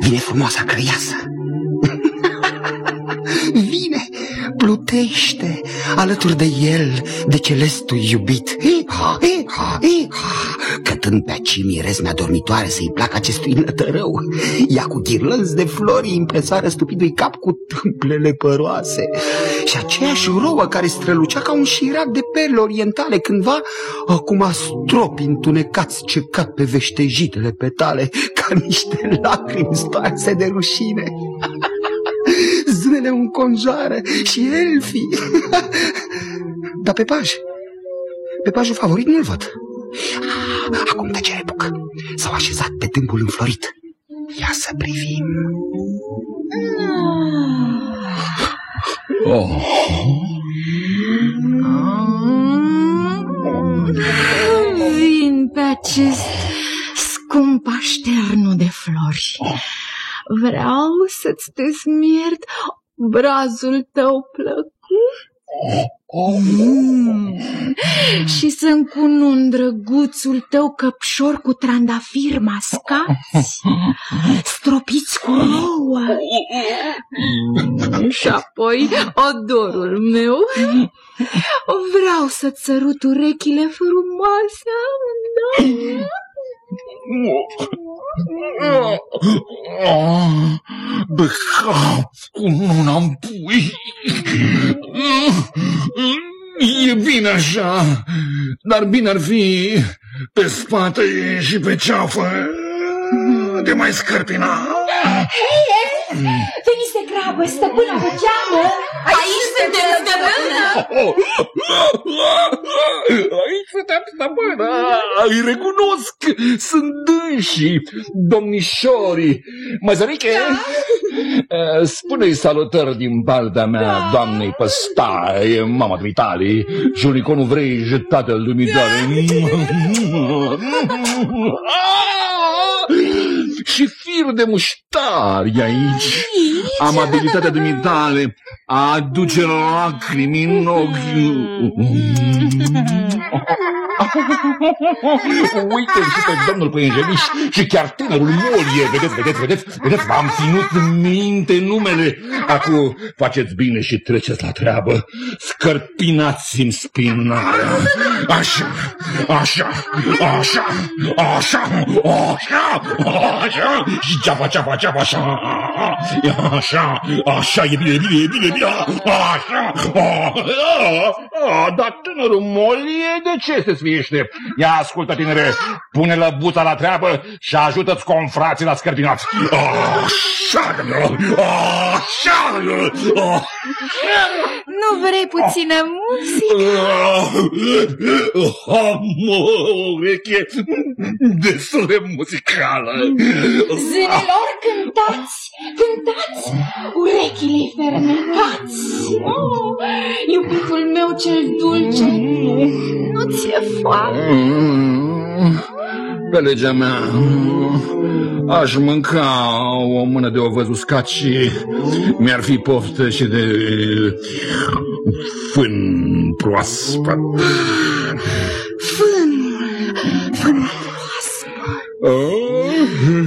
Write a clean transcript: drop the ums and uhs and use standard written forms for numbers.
Vine frumoasa crăiasă. Vine, plutește alături de el, de celestul iubit. Cătând pe aci mirezmea dormitoare să-i placă acestui nătărău, ea cu ghirlănzi de flori impresoară stupidului cap cu tâmplele păroase. Și aceeași rouă care strălucea ca un șirac de perle orientale cândva, acum stropi întunecați ce cad pe veștejitele petale ca niște lacrimi stoarse de rușine. Zânele înconjoară și elfii. Dar pe pajul favorit nu-l văd. Acum tăcere bucă. S-au așezat pe tâmpul înflorit. Ia să privim. Vin pe acest scump așternu de flori. Vreau să-ți desmierd brazul tău plăcut și să încunun drăguțul tău căpșor cu trandafiri mascați, stropiți cu rouă. Și apoi odorul meu. Vreau să-ți sărut urechile frumoase. Behav cum n-am pui. E bine așa, dar bine ar fi pe spate și pe ceafă de mai scărpina. Veni-se grabă, stăpâna vă cheamă. Aici suntem, stăpână. Aici suntem, stăpână. Îi recunosc, sunt dânsii, domnișorii. Măzăriche, spune-i salutări din partea mea, doamnei Păstaie, mama dumitale, juriconul vrei și tatăl dumitale. Și fir de muștari aici. Amabilitatea dumitale aduce lacrimi în ochi. Uite și pe domnul Păienjeniș și chiar tânărul Molie. Vedeți, v-am ținut minte numele. Acum faceți bine și treceți la treabă. Scărpinați-mi spinarea. Așa. Și ceapa, așa, e bine, așa. Dar tânărul Molie, de ce se sfiește? Ia ascultă, tinere, pune lăbuța la treabă și ajută-ți confrații la scărpinat. Așa. Nu vrei puțină muzică? Am o ureche destul de muzicală. Zânelor, cântați, urechile fermentați. Iubitul meu cel dulce, nu ți-e foame? Pe legea mea, aș mânca o mână de ovăz uscat și mi-ar fi poftă și de fân proaspăt. Fân proaspăt.